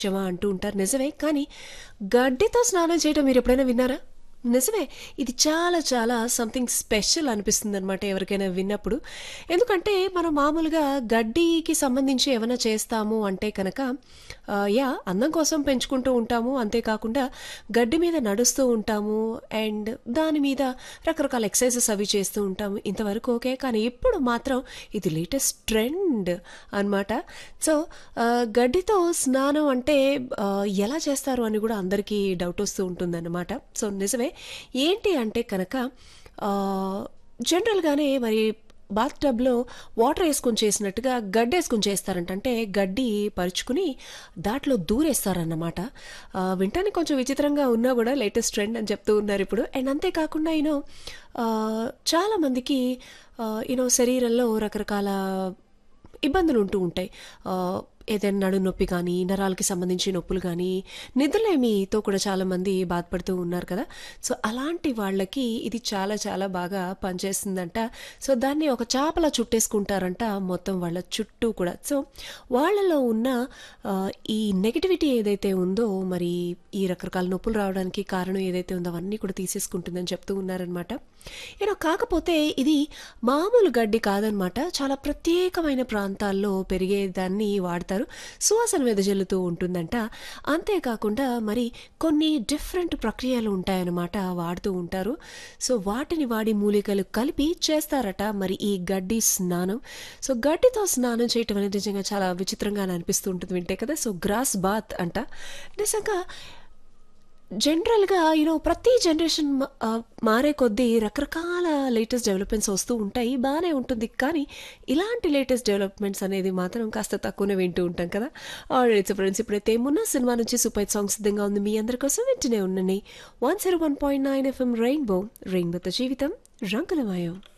క్షమ అంటూ ఉంటారు. నిజమే. కానీ గడ్డితో స్నానం చేయడం మీరెప్పుడైనా విన్నారా? నిజమే. ఇది చాలా చాలా సంథింగ్ స్పెషల్ అనిపిస్తుందనమాట ఎవరికైనా విన్నప్పుడు. ఎందుకంటే మనం మామూలుగా గడ్డికి సంబంధించి ఏమైనా చేస్తాము అంటే కనుక యాహ్! అందం కోసం పెంచుకుంటూ ఉంటాము. అంతే కాకుండా గడ్డి మీద నడుస్తూ ఉంటాము. అండ్ దాని మీద రకరకాల ఎక్సర్‌సైజెస్ అవి చేస్తూ ఉంటాము. ఇంతవరకు ఓకే. కానీ ఇప్పుడు మాత్రం ఇది లేటెస్ట్ ట్రెండ్ అనమాట. సో, గడ్డితో స్నానం అంటే ఎలా చేస్తారు అని గూడా అందరికీ డౌటొస్తూ ఉంటుందన్నమాట. సో, నిజమే. ఏంటి అంటే కనుక ఆహ్, జనరల్‌గానే మరి బాత్ టబ్‌లో వాటర్ యేసుకొని చేసినట్టుగా గడ్డేసుకొని చేస్తారంట. అంటే గడ్డి పరుచుకుని దాంట్లో దూరేస్తారన్నమాట. వినటానికి కొంచెం విచిత్రంగా ఉన్నా గూడా లేటెస్ట్ ట్రెండ్ అని చెప్తూ ఉన్నారిప్పుడు. అండ్ అంతే కాకుండా చాలామందికి శరీరంలో రకరకాల ఇబ్బందులుంటూ ఉంటాయి. ఏదైనా నడుము నొప్పి కానీ, నరాలకి సంబంధించి నొప్పులు గానీ, నిద్రలేమితో కూడా చాలామంది బాధపడుతూ ఉన్నారు కదా! సో, అలాంటి వాళ్ళకి ఇది చాలా చాలా బాగా పనిచేస్తుందంట. సో, దాన్ని ఒక చాపలా చుట్టేసుకుంటారంట మొత్తం వాళ్ళ చుట్టూ కూడా. సో, వాళ్ళలో ఉన్న ఈ నెగటివిటీ ఏదైతే ఉందో, మరి ఈ రకరకాల నొప్పులు రావడానికి కారణం ఏదైతే ఉందో అవన్నీ కూడా తీసేసుకుంటుందని చెప్తూ ఉన్నారనమాట. కాకపోతే ఇది మామూలు గడ్డి కాదనమాట. చాలా ప్రత్యేకమైన ప్రాంతాల్లో పెరిగేదాన్ని వాడతారు. సువాసన వెదజల్లుతూ ఉంటుందంట. అంతేకాకుండా మరి కొన్ని డిఫరెంట్ ప్రక్రియలు ఉంటాయన్నమాట వాడుతూ ఉంటారు. సో, వాటిని వాడి మూలికలు కలిపి చేస్తారట మరి ఈ గడ్డి స్నానం. సో, గడ్డితో స్నానం చేయటం అనేది నిజంగా చాలా విచిత్రంగానే అనిపిస్తూ ఉంటుంది వింటే కదా! సో, గ్రాస్ బాత్ అంట. నిజంగా జనరల్‌గా ప్రతి జనరేషన్ మారే కొద్దీ రకరకాల లేటెస్ట్ డెవలప్‌మెంట్స్ వస్తూ ఉంటాయి. బానే ఉంటుంది. కానీ ఇలాంటి లేటెస్ట్ డెవలప్‌మెంట్స్ అనేది మాత్రం కాస్త తక్కువనే వింటూ ఉంటాం కదా! ఆల్రైట్. సో, ఫ్రెండ్స్ ఇప్పుడైతే 'మున్నా' సినిమా నుంచి సూపర్ హిట్ సాంగ్ సిద్ధంగా ఉంది. మీ అందరి కోసం వింటూనే ఉండండి. 101.9 ఎఫ్ఎం రెయిన్బోతో జీవితం రంగులమయం.